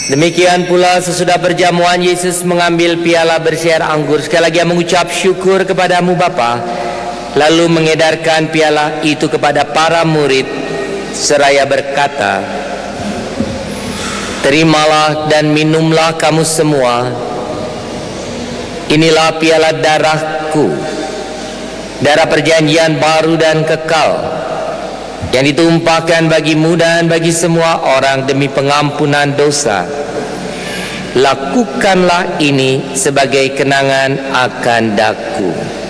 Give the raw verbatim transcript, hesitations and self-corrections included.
Demikian pula sesudah perjamuan Yesus mengambil piala berisi air anggur. Sekali lagi mengucap syukur kepadamu Bapa, lalu mengedarkan piala itu kepada para murid seraya berkata, terimalah dan minumlah kamu semua. Inilah piala darahku, darah perjanjian baru dan kekal, yang ditumpahkan bagimu dan bagi semua orang demi pengampunan dosa. Lakukanlah ini sebagai kenangan akan daku.